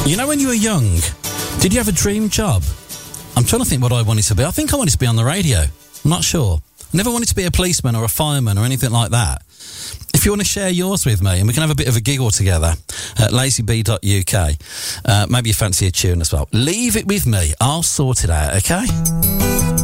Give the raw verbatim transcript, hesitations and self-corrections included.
You know, when you were young, did you have a dream job? I'm trying to think what I wanted to be. I think I wanted to be on the radio. I'm not sure. I never wanted to be a policeman or a fireman or anything like that. If you want to share yours with me and we can have a bit of a giggle together at lazy b dot u k, uh, maybe you fancy a tune as well. Leave it with me. I'll sort it out, okay?